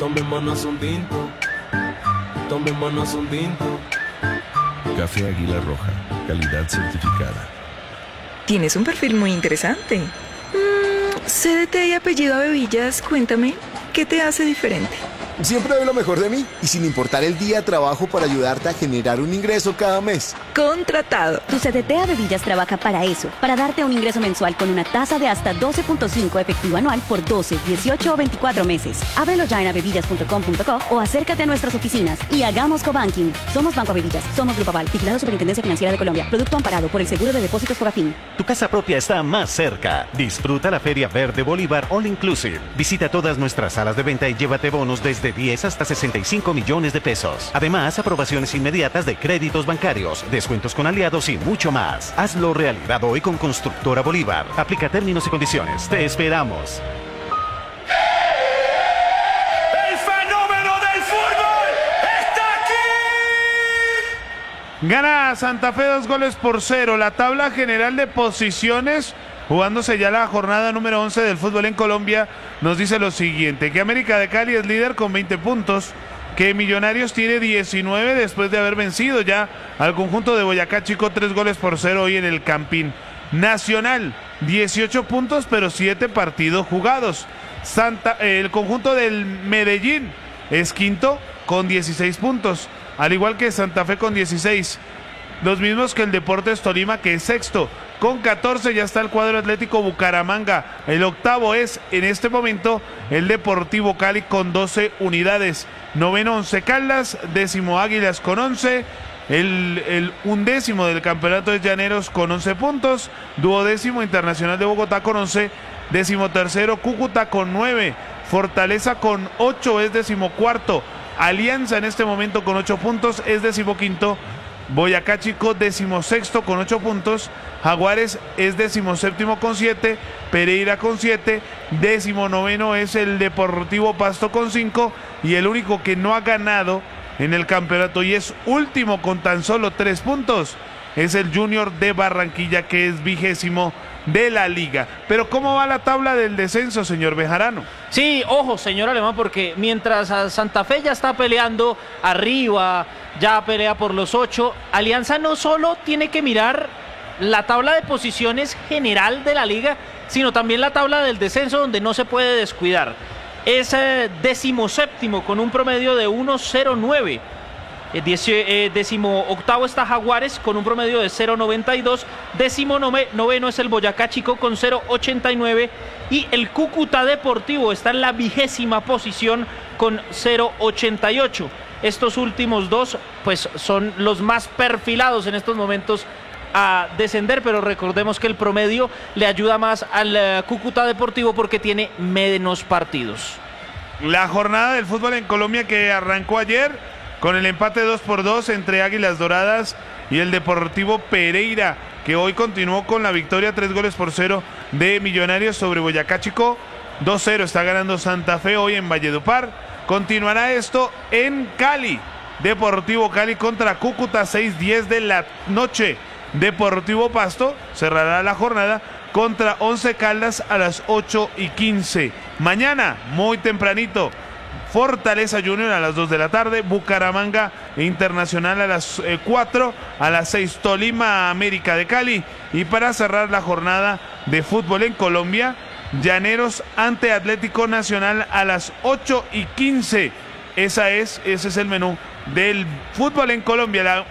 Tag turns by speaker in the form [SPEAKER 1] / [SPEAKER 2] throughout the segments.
[SPEAKER 1] Tomémonos un tinto. Tomémonos un tinto.
[SPEAKER 2] Café Águila Roja, calidad certificada.
[SPEAKER 3] Tienes un perfil muy interesante. CDT y apellido Abebillas, cuéntame, ¿qué te hace diferente?
[SPEAKER 4] Siempre doy lo mejor de mí y sin importar el día trabajo para ayudarte a generar un ingreso cada mes.
[SPEAKER 3] Contratado.
[SPEAKER 5] Tu CDT Abebillas trabaja para eso, para darte un ingreso mensual con una tasa de hasta 12.5 efectivo anual por 12, 18 o 24 meses. Ábrelo ya en abebillas.com.co o acércate a nuestras oficinas y hagamos cobanking. Somos Banco Abebillas, somos Grupo Aval, vigilado Superintendencia Financiera de Colombia, producto amparado por el Seguro de Depósitos Fogafín.
[SPEAKER 6] Tu casa propia está más cerca. Disfruta la Feria Verde Bolívar All Inclusive. Visita todas nuestras salas de venta y llévate bonos desde 10 hasta 65 millones de pesos. Además, aprobaciones inmediatas de créditos bancarios, descuentos con aliados y mucho más. Hazlo realidad hoy con Constructora Bolívar. Aplica términos y condiciones. Te esperamos.
[SPEAKER 7] ¡El fenómeno del fútbol está aquí!
[SPEAKER 8] Gana Santa Fe 2-0. La tabla general de posiciones, jugándose ya la jornada número 11 del fútbol en Colombia, nos dice lo siguiente: que América de Cali es líder con 20 puntos, que Millonarios tiene 19 después de haber vencido ya al conjunto de Boyacá Chico 3-0 hoy en el Campín. Nacional, 18 puntos pero 7 partidos jugados. El conjunto del Medellín es quinto con 16 puntos, al igual que Santa Fe con 16. Los mismos que el Deportes Tolima, que es sexto. Con 14 ya está el cuadro Atlético Bucaramanga. El octavo es, en este momento, el Deportivo Cali con 12 unidades. Noveno, Once Caldas. Décimo, Águilas con 11. El undécimo del campeonato es Llaneros con 11 puntos. Duodécimo, Internacional de Bogotá con 11. Décimo tercero, Cúcuta con 9. Fortaleza con 8 es decimocuarto. Alianza en este momento con 8 puntos es decimoquinto. Boyacá Chico 16º con 8 puntos. Jaguares es 17º con 7. Pereira con 7. 19º es el Deportivo Pasto con 5. Y el único que no ha ganado en el campeonato y es último con tan solo 3 puntos es el Junior de Barranquilla, que es 20º de la liga. Pero ¿cómo va la tabla del descenso, señor Bejarano?
[SPEAKER 9] Sí, ojo, señor Alemán, porque mientras Santa Fe ya está peleando arriba, ya pelea por los 8, Alianza no solo tiene que mirar la tabla de posiciones general de la liga, sino también la tabla del descenso, donde no se puede descuidar. Es 17º con un promedio de 1.09. 18º está Jaguares con un promedio de 0.92. 19º es el Boyacá Chico con 0.89. Y el Cúcuta Deportivo está en la 20ª posición con 0.88. Estos últimos dos pues son los más perfilados en estos momentos a descender, pero recordemos que el promedio le ayuda más al Cúcuta Deportivo porque tiene menos partidos.
[SPEAKER 8] La jornada del fútbol en Colombia, que arrancó ayer con el empate 2-2 entre Águilas Doradas y el Deportivo Pereira, que hoy continuó con la victoria 3-0 de Millonarios sobre Boyacá Chico. 2-0 está ganando Santa Fe hoy en Valledupar. Continuará esto en Cali. Deportivo Cali contra Cúcuta, 6:10 de la noche. Deportivo Pasto cerrará la jornada contra Once Caldas a las 8:15. Mañana, muy tempranito, Fortaleza Junior a las 2 de la tarde, Bucaramanga Internacional a las 4, a las 6 Tolima América de Cali. Y para cerrar la jornada de fútbol en Colombia, Llaneros ante Atlético Nacional a las 8:15. Ese es el menú del fútbol en Colombia, la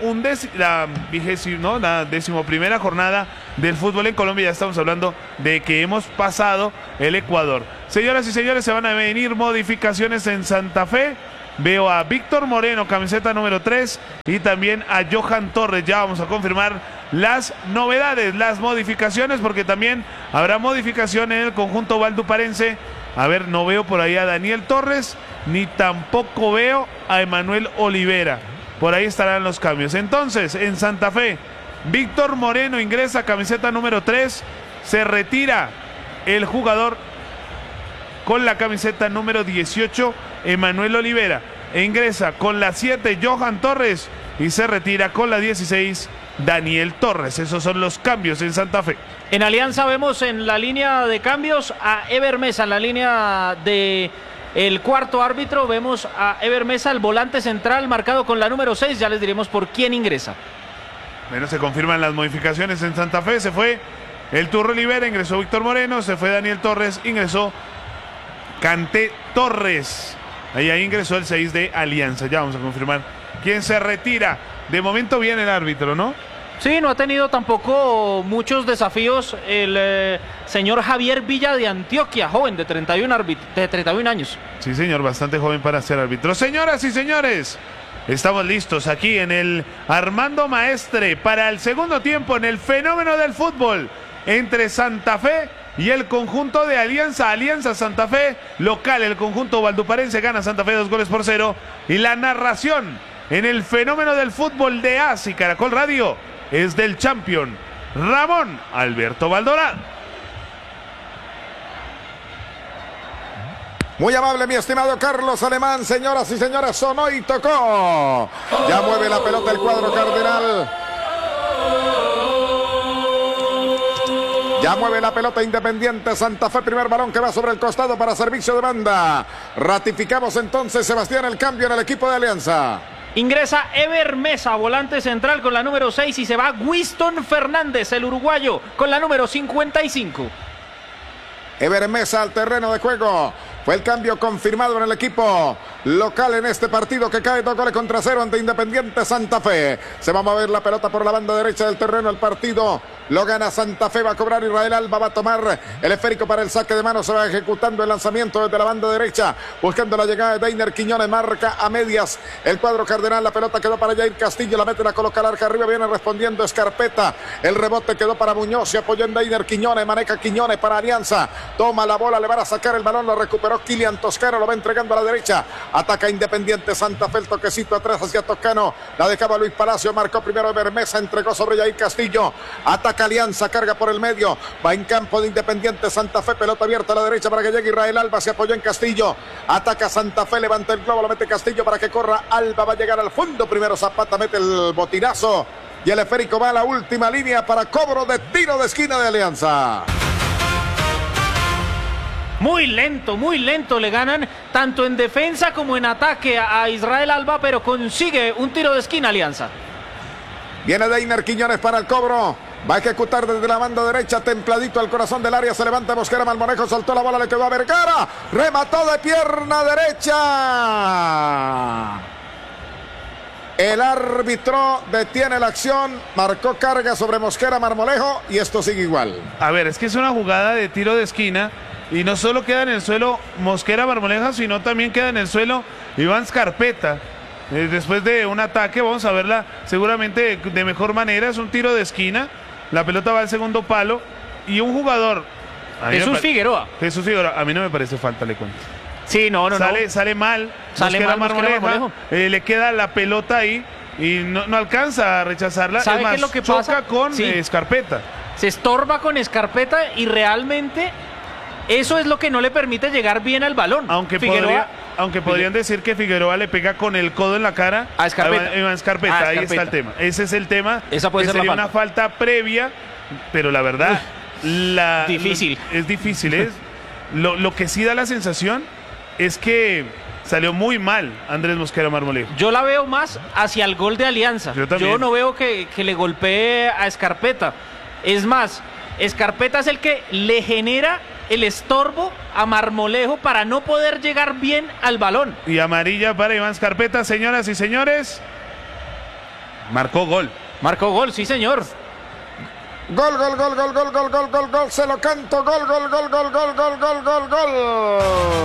[SPEAKER 8] 11ª jornada del fútbol en Colombia. Ya estamos hablando de que hemos pasado el Ecuador. Señoras y señores, se van a venir modificaciones en Santa Fe. Veo a Víctor Moreno, camiseta número 3, y también a Johan Torres. Ya vamos a confirmar las novedades, las modificaciones, porque también habrá modificación en el conjunto valduparense. A ver, no veo por ahí a Daniel Torres, ni tampoco veo a Emanuel Olivera. Por ahí estarán los cambios. Entonces, en Santa Fe, Víctor Moreno ingresa, camiseta número 3. Se retira el jugador con la camiseta número 18, Emanuel Olivera. E ingresa con la 7, Johan Torres. Y se retira con la 16, Daniel Torres. Esos son los cambios en Santa Fe.
[SPEAKER 9] En Alianza vemos en la línea de cambios a Ever Mesa, en la línea de el cuarto árbitro. Vemos a Ever Mesa, el volante central, marcado con la número 6. Ya les diremos por quién ingresa.
[SPEAKER 8] Bueno, se confirman las modificaciones en Santa Fe. Se fue el Turro Olivera, ingresó Víctor Moreno, se fue Daniel Torres, ingresó Canté Torres. Ahí ingresó el 6 de Alianza. Ya vamos a confirmar quién se retira. De momento viene el árbitro, ¿no?
[SPEAKER 9] Sí, no ha tenido tampoco muchos desafíos el señor Javier Villa de Antioquia, joven de 31 años.
[SPEAKER 8] Sí, señor, bastante joven para ser árbitro. Señoras y señores, estamos listos aquí en el Armando Maestre para el segundo tiempo en el fenómeno del fútbol entre Santa Fe y el conjunto de Alianza Santa Fe, local, el conjunto valduparense gana Santa Fe 2-0. Y la narración en el fenómeno del fútbol de AS y Caracol Radio es del champion Ramón Alberto Valdorado.
[SPEAKER 10] Muy amable, mi estimado Carlos Alemán. Señoras y señores, sonó y tocó. Ya mueve la pelota el cuadro cardenal. Ya mueve la pelota Independiente Santa Fe. Primer balón que va sobre el costado para servicio de banda. Ratificamos entonces, Sebastián, el cambio en el equipo de Alianza.
[SPEAKER 9] Ingresa Ever Mesa, volante central con la número 6, y se va Winston Fernández, el uruguayo, con la número 55.
[SPEAKER 10] Ever Mesa al terreno de juego. Fue el cambio confirmado en el equipo local en este partido que cae 2-0 ante Independiente Santa Fe. Se va a mover la pelota por la banda derecha del terreno. El partido lo gana Santa Fe. Va a cobrar Israel Alba. Va a tomar el esférico para el saque de mano. Se va ejecutando el lanzamiento desde la banda derecha. Buscando la llegada de Deiner Quiñones. Marca a medias el cuadro cardenal. La pelota quedó para Jair Castillo. La mete, la coloca al arca arriba. Viene respondiendo Escarpeta. El rebote quedó para Muñoz. Se apoyó en Deiner Quiñones. Maneja Quiñones para Alianza. Toma la bola. Le van a sacar el balón. Lo recuperó Kilian Toscano, lo va entregando a la derecha. Ataca Independiente Santa Fe, el toquecito atrás hacia Toscano. La dejaba Luis Palacio, marcó primero Ever Mesa, entregó sobre Jair Castillo. Ataca Alianza, carga por el medio. Va en campo de Independiente Santa Fe, pelota abierta a la derecha para que llegue Israel Alba. Se apoyó en Castillo. Ataca Santa Fe, levanta el globo, lo mete Castillo para que corra Alba. Va a llegar al fondo. Primero Zapata mete el botinazo. Y el esférico va a la última línea para cobro de tiro de esquina de Alianza.
[SPEAKER 9] Muy lento le ganan tanto en defensa como en ataque a Israel Alba, pero consigue un tiro de esquina Alianza.
[SPEAKER 10] Viene Deiner Quiñones para el cobro. Va a ejecutar desde la banda derecha, templadito al corazón del área. Se levanta Mosquera, Marmolejo, soltó la bola, le quedó a Vergara. Remató de pierna derecha. El árbitro detiene la acción, marcó carga sobre Mosquera, Marmolejo, y esto sigue igual.
[SPEAKER 8] A ver, es que es una jugada de tiro de esquina. Y no solo queda en el suelo Mosquera Marmoleja, sino también queda en el suelo Iván Scarpeta. Después de un ataque, vamos a verla seguramente de mejor manera. Es un tiro de esquina. La pelota va al segundo palo. Y un jugador.
[SPEAKER 9] Jesús Figueroa.
[SPEAKER 8] A mí no me parece falta, le cuento.
[SPEAKER 9] Sí, no.
[SPEAKER 8] Sale mal. Mosquera Marmoleja. Le queda la pelota ahí. Y no alcanza a rechazarla.
[SPEAKER 9] ¿Sabe
[SPEAKER 8] más,
[SPEAKER 9] qué es lo que
[SPEAKER 8] choca
[SPEAKER 9] pasa?
[SPEAKER 8] con Scarpeta.
[SPEAKER 9] Se estorba con Escarpeta y realmente eso es lo que no le permite llegar bien al balón.
[SPEAKER 8] Aunque podrían decir que Figueroa le pega con el codo en la cara
[SPEAKER 9] a Escarpeta.
[SPEAKER 8] Iván Scarpeta. Ahí está el tema. Ese es el tema.
[SPEAKER 9] Esa puede ser
[SPEAKER 8] sería
[SPEAKER 9] la
[SPEAKER 8] una falta previa, pero la verdad
[SPEAKER 9] difícil.
[SPEAKER 8] Es difícil. Lo que sí da la sensación es que salió muy mal Andrés Mosquera Marmolejo.
[SPEAKER 9] Yo la veo más hacia el gol de Alianza. Yo no veo que le golpee a Escarpeta. Es más, Escarpeta es el que le genera el estorbo a Marmolejo para no poder llegar bien al balón.
[SPEAKER 8] Y amarilla para Iván Scarpeta, señoras y señores. Marcó gol,
[SPEAKER 9] sí señor.
[SPEAKER 10] Gol, se lo canto, gol.